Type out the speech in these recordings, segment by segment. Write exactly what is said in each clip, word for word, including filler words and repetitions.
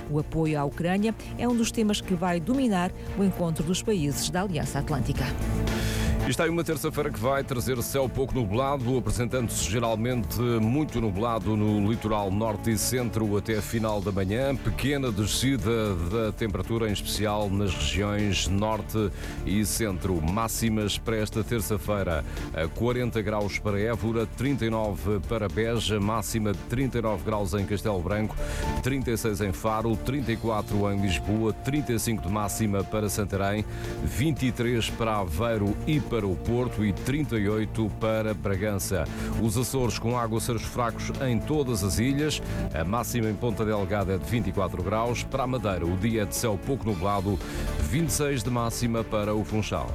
O apoio à Ucrânia é um dos temas que vai dominar o encontro dos países da Aliança Atlântica. E está aí uma terça-feira que vai trazer céu pouco nublado, apresentando-se geralmente muito nublado no litoral norte e centro até a final da manhã. Pequena descida da temperatura, em especial nas regiões norte e centro. Máximas para esta terça-feira: quarenta graus para Évora, trinta e nove para Beja, máxima de trinta e nove graus em Castelo Branco, trinta e seis em Faro, trinta e quatro em Lisboa, trinta e cinco de máxima para Santarém, vinte e três para Aveiro e para o Porto e trinta e oito para Bragança. Os Açores com aguaceiros fracos em todas as ilhas. A máxima em Ponta Delgada é de vinte e quatro graus. Para a Madeira, o dia é de céu pouco nublado, vinte e seis de máxima para o Funchal.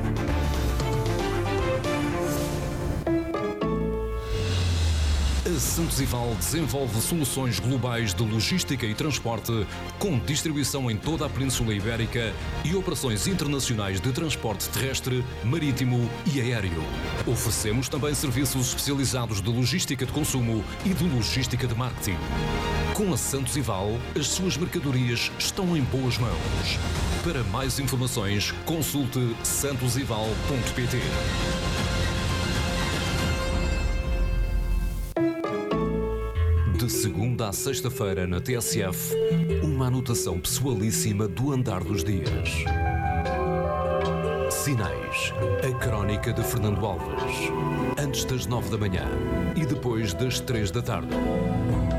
A Santos Ival desenvolve soluções globais de logística e transporte, com distribuição em toda a Península Ibérica e operações internacionais de transporte terrestre, marítimo e aéreo. Oferecemos também serviços especializados de logística de consumo e de logística de marketing. Com a Santos Ival, as suas mercadorias estão em boas mãos. Para mais informações, consulte santos ival ponto pt. De segunda à sexta-feira na T S F, uma anotação pessoalíssima do andar dos dias. Sinais, a crónica de Fernando Alves. Antes das nove da manhã e depois das três da tarde.